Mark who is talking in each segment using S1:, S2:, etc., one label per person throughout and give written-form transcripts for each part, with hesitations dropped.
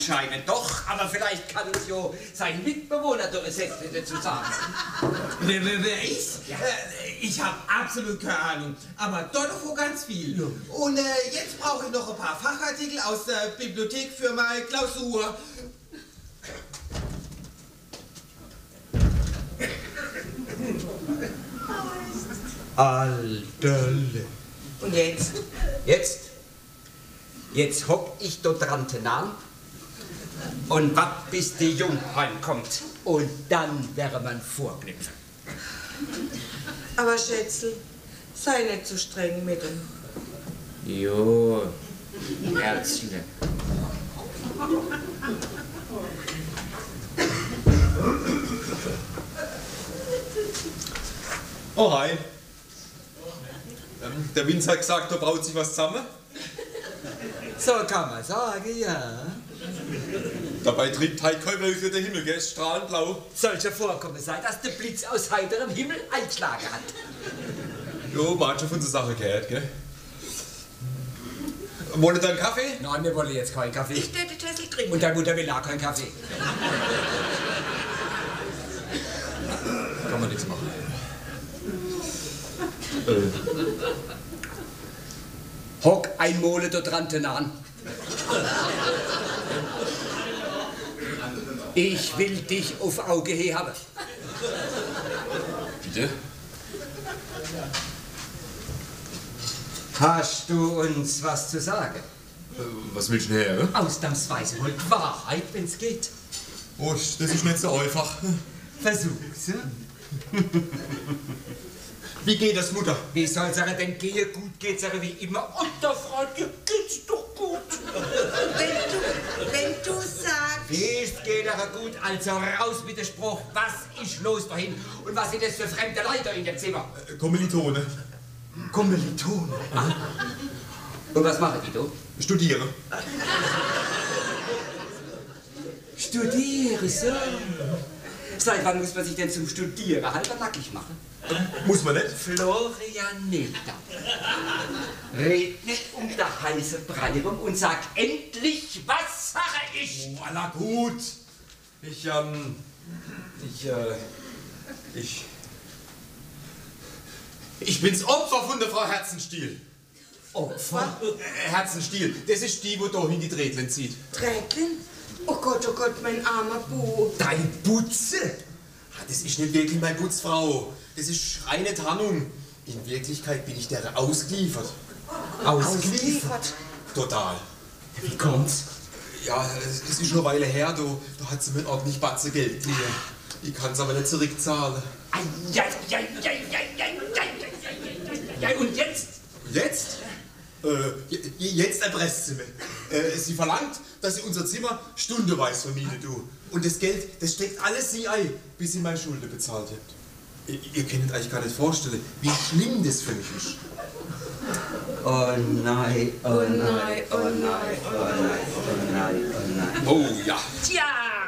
S1: Scheinen doch, aber vielleicht kann uns ja sein Mitbewohner dazu sagen.
S2: Wer ist?
S1: Ja.
S2: Ich habe absolut keine Ahnung, aber dort wo ganz viel. Ja. Und jetzt brauche ich noch ein paar Fachartikel aus der Bibliothek für meine Klausur.
S1: Alterle. Und jetzt? Jetzt hock ich dort dran an. Und wart, bis die Jung heimkommt. Und dann wäre man vorknüpfen.
S3: Aber Schätzl, sei nicht so streng mit ihm.
S1: Jo, Herzle.
S4: Oh, hi. Der Winzer hat gesagt, da braut sich was zusammen.
S1: So kann man sagen, ja.
S4: Dabei trägt halt kein Wölkchen der Himmel, gell? Strahlend blau.
S1: Solche Vorkommen sei, dass der Blitz aus heiterem Himmel einschlagen hat.
S4: Jo, man hat schon von der Sache gehört, gell? Wollt ihr einen Kaffee?
S1: Nein, wir wollen jetzt keinen Kaffee.
S3: Ich werde Tessel trinken.
S1: Und deine Mutter will auch keinen Kaffee.
S4: Kann man nichts machen.
S1: Hock ein Mole dort dran an. Ich will dich auf Auge her haben.
S4: Bitte?
S1: Hast du uns was zu sagen?
S4: Was willst du her?
S1: Ausnahmsweise wollt Wahrheit, wenn's geht.
S4: Oh, das ist nicht so einfach.
S1: Versuch's.
S4: Wie geht das, Mutter?
S1: Wie soll's ihr denn gehen? Gut geht's ihr wie immer. Und der Frau, dir geht's doch gut.
S3: Wenn du sagst...
S1: Ist geht ihr gut, also raus mit dem Spruch. Was ist los dahin? Und was sind das für fremde Leute in dem Zimmer?
S4: Kommilitone.
S1: Kommilitonen. Ah. Und was machen die da?
S4: Studiere.
S1: Studiere, so. Seit wann muss man sich denn zum Studieren halber nackig machen?
S4: Muss man nicht?
S1: Florianeta, red nicht um der heiße Brei rum und sag endlich, was Sache ist.
S4: Oh, aller gut. Ich bin's Opfer von der Frau Herzenstiel.
S1: Opfer?
S4: Herzenstiel, das ist die, wo da hin die Trädlen zieht.
S3: Trädlen? Oh Gott, mein armer Bu.
S1: Dein Butze?
S4: Das ist nicht wirklich meine Putzfrau. Das ist reine Tarnung. In Wirklichkeit bin ich der ausgeliefert.
S1: Ausgeliefert?
S4: Total.
S1: Wie kommt's?
S4: Ja, es ist schon eine Weile her, da hat sie mir ordentlich Batze Geld gegeben. Ich kann's aber nicht zurückzahlen.
S1: Ja, und jetzt?
S4: Jetzt? Jetzt erpresst sie mich. Sie verlangt, dass sie unser Zimmer stundenweise vermietet, du. Und das Geld, das steckt alles sie ein, bis sie meine Schulden bezahlt habt. Ihr könnt euch gar nicht vorstellen, wie schlimm das für mich ist.
S1: Oh nein, oh nein, oh nein, oh nein, oh nein, oh nein.
S4: Oh ja.
S1: Tja!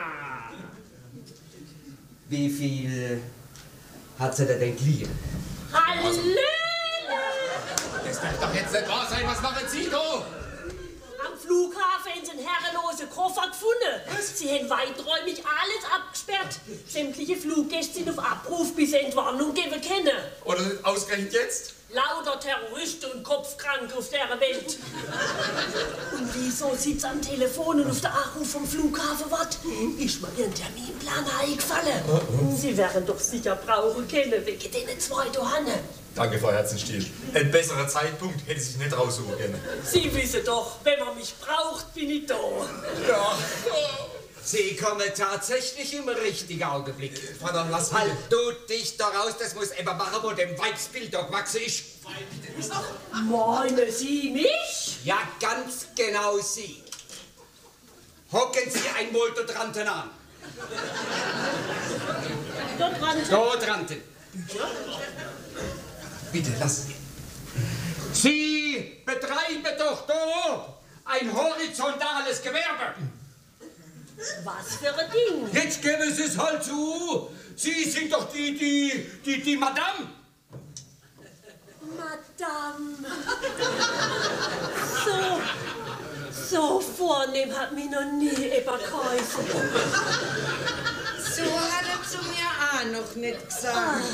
S1: Wie viel hat sie denn geliehen?
S5: Hallöle!
S4: Das darf doch jetzt nicht wahr sein, was machen Sie da?
S5: Am Flughafen haben sie einen herrenlosen Koffer gefunden. Sie haben weiträumig alles abgesperrt. Sämtliche Fluggäste sind auf Abruf, bis sie Entwarnung geben können.
S4: Oder ausgerechnet jetzt?
S5: Lauter Terroristen und Kopfkranke auf der Welt. Und wieso sitzt am Telefon und auf der Anruf vom Flughafen wartet? Ist mir Ihren Terminplan eingefallen. Sie werden doch sicher brauchen können, wegen den zwei Johanne.
S4: Danke, Frau Herzenstiel. Ein besserer Zeitpunkt hätte sich nicht raussuchen können.
S5: Sie wissen doch, wenn man mich braucht, bin ich da.
S4: Ja.
S1: Sie kommen tatsächlich im richtigen Augenblick.
S4: Vater, lass mich.
S1: Halt du dich da raus, das muss eben machen, wo dem Weibsbild da gewachsen ist.
S5: Meinen Sie mich?
S1: Ja, ganz genau Sie. Hocken Sie einmal da dran an.
S5: Dort dran.
S1: Da dran.
S4: Bitte, lass.
S1: Sie betreiben doch da ein horizontales Gewerbe.
S5: Was für ein Ding?
S1: Jetzt geben Sie es halt zu. Sie sind doch die Madame.
S5: Madame. So vornehm hat mich noch nie übergeheißen.
S3: So hat er zu mir auch noch nicht gesagt.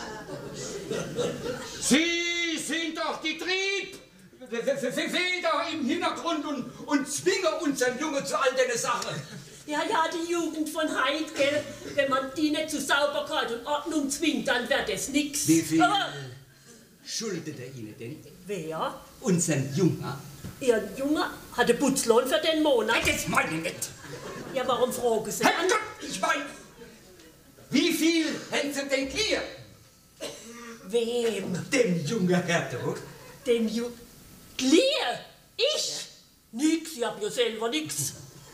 S1: Sie sind doch die Triebfeder im Hintergrund und zwingen unseren Jungen zu all den Sachen.
S5: Ja, die Jugend von heute, gell? Wenn man die nicht zu Sauberkeit und Ordnung zwingt, dann wird es nix.
S1: Wie viel
S5: Aber
S1: schuldet er Ihnen denn?
S5: wer?
S1: Unseren Jungen?
S5: Ihr Junge hatte Putzlohn für den Monat.
S1: Das meine ich nicht.
S5: Ja, warum fragen Sie?
S1: Herrgott, ich meine, wie viel hätten Sie denn hier?
S5: Wem?
S1: Dem jungen Hertog?
S5: Dem Glier? Ich? Nix, ich hab ja selber nix.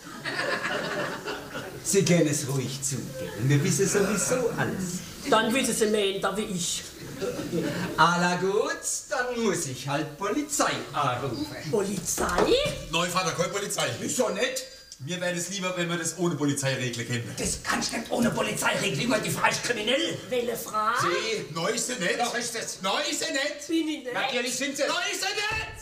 S1: Sie können es ruhig zugeben. Wir wissen sowieso alles.
S5: Dann wissen Sie mehr wie ich.
S1: Alla gut, dann muss ich halt Polizei anrufen.
S5: Polizei?
S4: Nein, Vater, keine Polizei.
S1: Wieso nicht?
S4: Mir wäre es lieber, wenn wir das ohne Polizeiregel kennen.
S1: Das kannst du nicht ohne Polizeiregel. Immer die Frau ist kriminell.
S5: Welche Frage?
S1: Sie.
S4: Nein, ist sie nicht.
S1: Doch ist es.
S4: Nein, ist sie nicht.
S5: Bin ich nicht?
S1: Natürlich sind sie.
S4: Nein, ist sie nicht.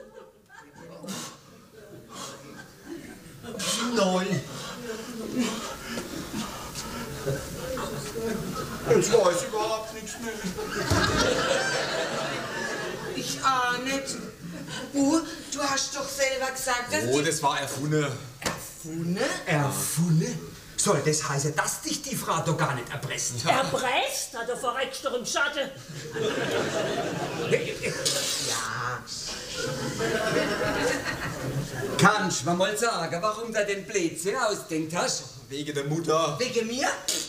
S1: Nein.
S4: Ich weiß überhaupt nichts mehr.
S3: Ich auch nicht. Du hast doch selber gesagt, dass
S4: Oh, das war erfunden.
S3: Erfunden?
S1: Erfunden? Soll das heißen, dass dich die Frau doch gar nicht erpressen?
S5: Erpresst? Hat er verreckt doch im Schatten.
S3: Ja.
S1: Kannst du mir mal sagen, warum du den Blödsinn ausdenkt hast?
S4: Wegen der Mutter.
S3: Wegen mir?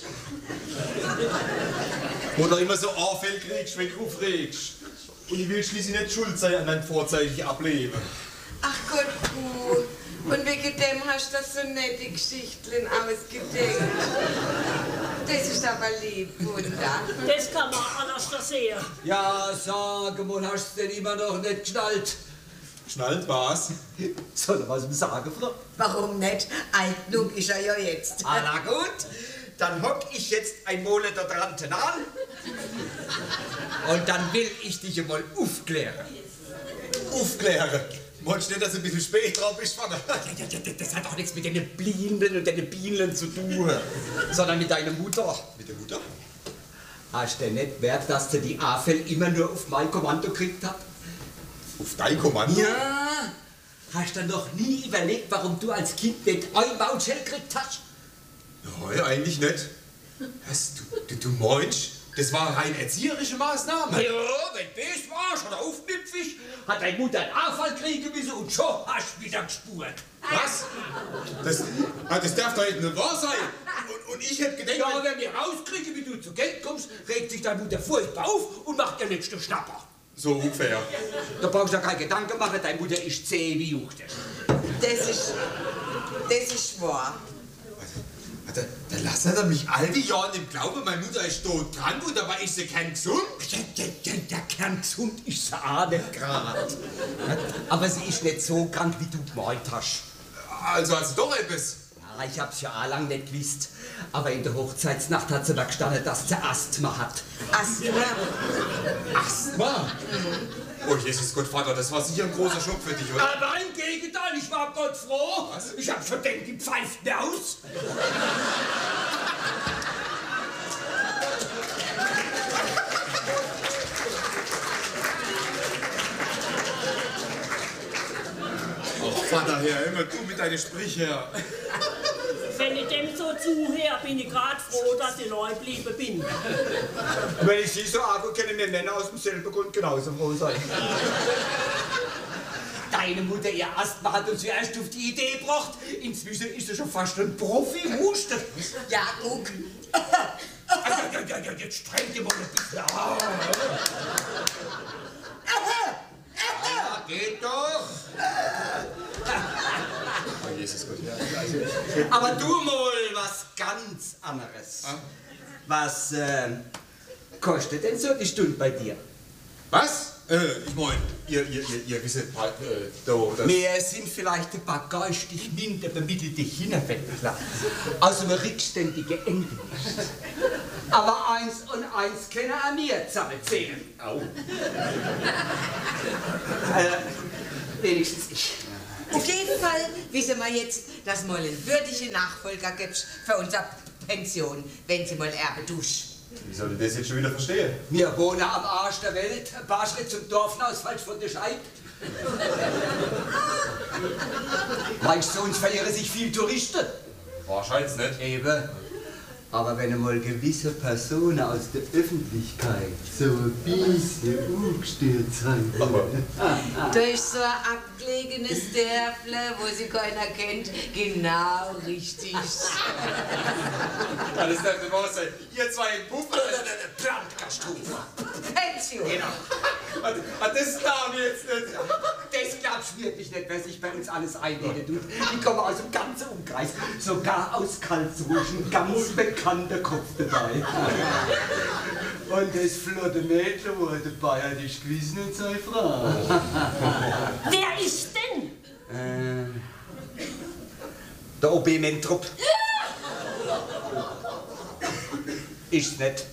S4: Wo du immer so Anfälle kriegst, wenn du aufregst. Und ich will schließlich nicht schuld sein an deinem vorzeitigen Ableben.
S3: Ach Gott, gut. Und wegen dem hast du das so nette Geschichten ausgedenkt. Das ist aber lieb, Wunder.
S5: Das kann man anders sehen.
S1: Ja, sag mal, hast du denn immer noch nicht geschnallt?
S4: Schnallt was?
S1: Soll er was sagen, Frau?
S3: Warum nicht? Alt genug ist er ja jetzt.
S1: Ah, na gut, dann hock ich jetzt ein Monat da dran an und dann will ich dich mal aufklären.
S4: Aufklären. Meinst du nicht, dass du ein bisschen spät drauf bist, Vater?
S1: Das hat doch nichts mit den Bienen und den Bienen zu tun, sondern mit deiner Mutter.
S4: Mit der Mutter?
S1: Hast du denn nicht wert, dass du die Afel immer nur auf mein Kommando gekriegt hast?
S4: Auf dein Kommando?
S1: Ja. Hast du noch nie überlegt, warum du als Kind nicht ein Maulschell gekriegt hast?
S4: Nein, eigentlich nicht. Was, du meinst, das war rein erzieherische Maßnahme?
S1: Ja, wenn das warst oder aufmüpfig, hat deine Mutter einen Anfall kriegen müssen und schon hast du wieder gespurt.
S4: Was? Das darf doch nicht wahr sein. Und ich hätte gedacht...
S1: Ja, wenn wir rauskriegen, wie du zu Geld kommst, regt sich deine Mutter furchtbar auf und macht ihr nächste Schnapper.
S4: So ungefähr.
S1: Da brauchst du dir keine Gedanken machen, deine Mutter ist zäh wie Juchte.
S3: Das ist wahr.
S4: Da lassen er mich all die Jahre im Glauben, meine Mutter ist todkrank und dabei ist sie kerngesund.
S1: Der kerngesund ist sie auch nicht gerade. Aber sie ist nicht so krank, wie du gemeint hast.
S4: Also hast du doch etwas.
S1: Ja, ich hab's ja auch lang nicht gewusst. Aber in der Hochzeitsnacht hat sie da gestanden, dass sie Asthma hat.
S3: Asthma?
S4: Asthma? Oh, Jesus Gott, Vater, das war sicher ein großer Schock für dich, oder?
S1: Aber im Gegenteil, ich war Gott froh.
S4: Was?
S1: Ich hab schon gedacht, die pfeift mir aus.
S4: Oh, Vater, Herr, immer du mit deinen Sprüchen.
S5: Wenn ich dem so zuhöre, bin ich gerade froh, dass ich neu geblieben bin.
S1: Wenn ich sie so arg kenne, mir Männer aus demselben Grund genauso froh sein. Deine Mutter, ihr Asthma hat uns erst auf die Idee gebracht. Inzwischen ist sie schon fast ein Profi-Huster.
S3: Ja, guck.
S1: Ja, jetzt streng dich mal ein bisschen an. Ja, geht doch.
S4: Oh, Jesus Gott, ja.
S1: Aber du mal was ganz anderes. Was kostet denn so die Stunde bei dir?
S4: Was? Ich mein, ihr wisst halt, da, das...
S1: Wir sind vielleicht ein paar geistig minder bemittelte Hinterwäldler aus einem rückständigen Englisch. Aber 1 und 1 können auch mir zusammenzählen.
S4: Au.
S1: Wenigstens ich.
S3: Auf jeden Fall wissen wir jetzt, dass mal einen würdigen Nachfolger gibt für unsere Pension, wenn sie mal Erbe dusch.
S4: Wie soll ich das jetzt schon wieder verstehen?
S1: Wir wohnen am Arsch der Welt, ein paar Schritte zum Dorfhaus, falsch von der Scheibe. Meinst du, uns verirren sich viele Touristen?
S4: Wahrscheinlich nicht.
S1: Eben. Aber wenn einmal gewisse Personen aus der Öffentlichkeit so ein bisschen umgestört sind.
S3: Durch so ein abgelegenes Dörfle, wo sie keiner kennt, genau richtig.
S4: Alles nicht wahr sein. Ihr zwei in Puppen.
S1: Brandkatastrophe.
S3: Pension.
S4: Das darf ich jetzt nicht.
S1: Das glaubst du wirklich nicht, wer sich bei uns alles einredet tut. Die kommen aus dem ganzen Umkreis. Sogar aus Karlsruhe, ein ganz bekannter Kopf dabei. Und das flotte Mädchen, wo dabei hat, ist gewiss nicht seine Frau.
S5: Wer ist denn?
S1: Der OB Mentrup. Ist nicht.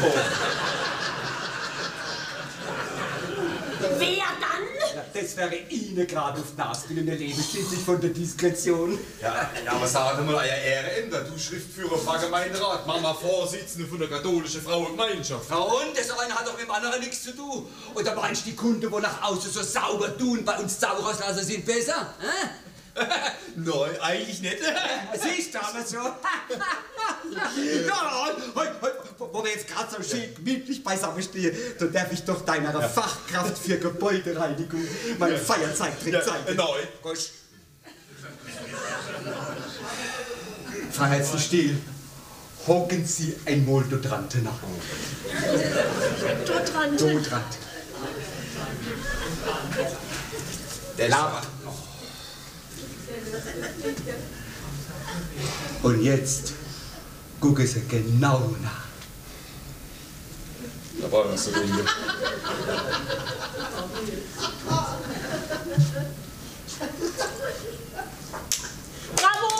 S5: Wer dann?
S1: Ja, das wäre Ihnen gerade auf die Nase, denn wir leben schließlich von der Diskretion.
S4: Ja, aber sag mal, euer Ehrenamt, du Schriftführer vom Gemeinderat, Mama Vorsitzende von der katholischen Frauengemeinschaft.
S1: Ja, und das eine hat doch mit dem anderen nichts zu tun. Und da meinst du, die Kunden, die nach außen so sauber tun, bei uns sauber auslassen, sind besser?
S4: Nein, eigentlich nicht.
S1: Siehst du aber so? Ja, wo wir jetzt gerade so schön gemütlich beisammen stehen, da darf ich doch deiner Fachkraft für Gebäudereinigung mein Feierzeittrick zeigen.
S4: Nein.
S1: Gosch. Freiheitsstil. Hocken Sie einmal dort dran nach.
S5: Dort dran.
S1: Dort dran. Der Lava. Und jetzt gucken Sie genau nach.
S4: Da war das so wenige.
S5: Bravo!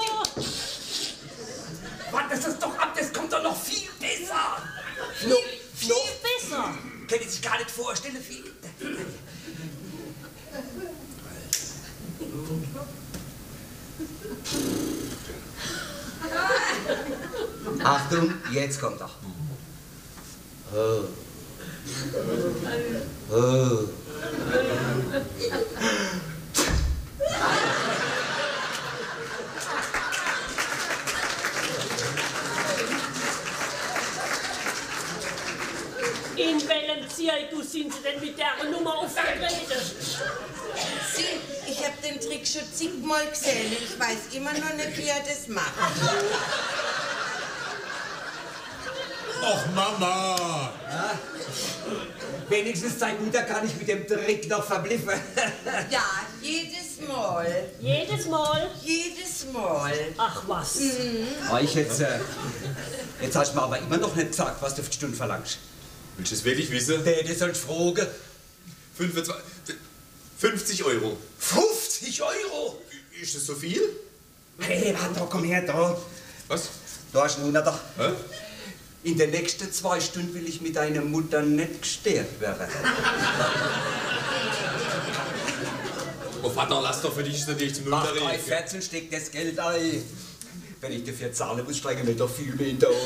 S1: Warten Sie es doch ab, das kommt doch noch viel besser.
S5: Viel besser.
S1: Können Sie sich gar nicht vorstellen, viel. Achtung, jetzt kommt er. Oh. Oh.
S5: In welchem Zirkus sind Sie denn mit der Nummer aufgetreten?
S3: Sie, ich hab den Trick schon zigmal gesehen. Ich weiß immer noch nicht, wie er das macht.
S4: Och, Mama!
S1: Ja? Wenigstens sein Mutter kann ich mit dem Trick noch verbliffen.
S3: Ja, jedes Mal.
S5: Jedes Mal?
S3: Jedes Mal.
S5: Ach was.
S1: Jetzt hast du mir aber immer noch nicht gesagt, was du für die Stunde verlangst.
S4: Willst du es wirklich wissen?
S1: Das sollst du fragen.
S4: 50 Euro.
S1: 50 Euro?
S4: Ist das so viel?
S1: Hey, warte, komm her, da.
S4: Was?
S1: Da hast du einen Hunderter.
S4: Hä?
S1: In den nächsten 2 Stunden will ich mit deiner Mutter nicht gestört werden.
S4: Oh Vater, lass doch für dich ist natürlich zum
S1: Mach
S4: Unterreden.
S1: 3,14 steckt das Geld ein. Wenn ich dafür zahlen muss, steigen mir doch viel mehr in da.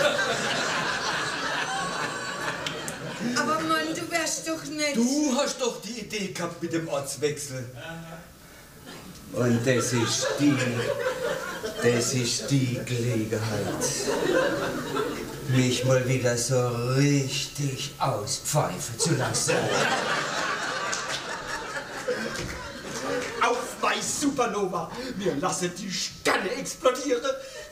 S3: Aber Mann, du wärst doch nicht...
S1: Du hast doch die Idee gehabt mit dem Ortswechsel. Und das ist die Gelegenheit, mich mal wieder so richtig auspfeifen zu lassen. Auf bei Supernova! Wir lassen die Sterne explodieren!